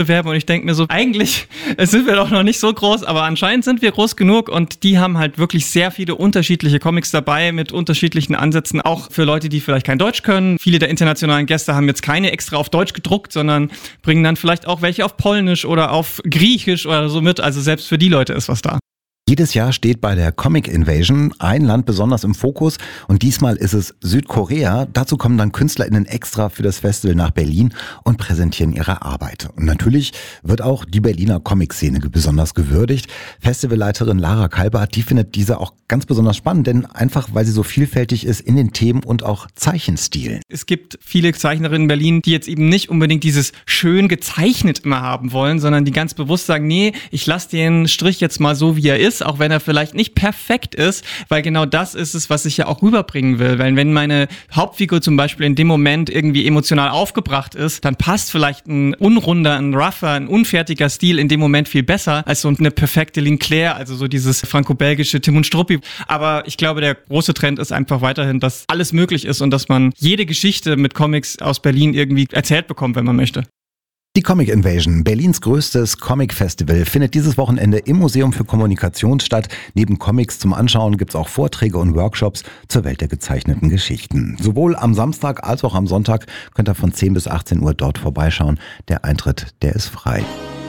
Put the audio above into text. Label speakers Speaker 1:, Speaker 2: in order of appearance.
Speaker 1: bewerben und ich denke mir so, eigentlich sind wir doch noch nicht so groß, aber anscheinend sind wir groß genug und die haben halt wirklich sehr viele unterschiedliche Comics dabei mit unterschiedlichen Ansätzen, auch für Leute, die vielleicht kein Deutsch können. Viele der internationalen Gäste haben jetzt keine extra auf Deutsch gedruckt, sondern bringen dann vielleicht auch welche auf Polnisch oder auf Griechisch oder so mit. Also selbst für die Leute ist was da.
Speaker 2: Jedes Jahr steht bei der Comic Invasion ein Land besonders im Fokus und diesmal ist es Südkorea. Dazu kommen dann KünstlerInnen extra für das Festival nach Berlin und präsentieren ihre Arbeit. Und natürlich wird auch die Berliner Comic-Szene besonders gewürdigt. Festivalleiterin Lara Kalbert, die findet diese auch ganz besonders spannend, denn einfach, weil sie so vielfältig ist in den Themen und auch Zeichenstilen.
Speaker 1: Es gibt viele Zeichnerinnen in Berlin, die jetzt eben nicht unbedingt dieses schön gezeichnet immer haben wollen, sondern die ganz bewusst sagen, nee, ich lasse den Strich jetzt mal so, wie er ist, auch wenn er vielleicht nicht perfekt ist, weil genau das ist es, was ich ja auch rüberbringen will. Weil wenn meine Hauptfigur zum Beispiel in dem Moment irgendwie emotional aufgebracht ist, dann passt vielleicht ein unrunder, ein rougher, ein unfertiger Stil in dem Moment viel besser als so eine perfekte Linclair, also so dieses franco-belgische Tim und Struppi. Aber ich glaube, der große Trend ist einfach weiterhin, dass alles möglich ist und dass man jede Geschichte mit Comics aus Berlin irgendwie erzählt bekommt, wenn man möchte.
Speaker 2: Die Comic Invasion, Berlins größtes Comic-Festival, findet dieses Wochenende im Museum für Kommunikation statt. Neben Comics zum Anschauen gibt's auch Vorträge und Workshops zur Welt der gezeichneten Geschichten. Sowohl am Samstag als auch am Sonntag könnt ihr von 10 bis 18 Uhr dort vorbeischauen. Der Eintritt, der ist frei.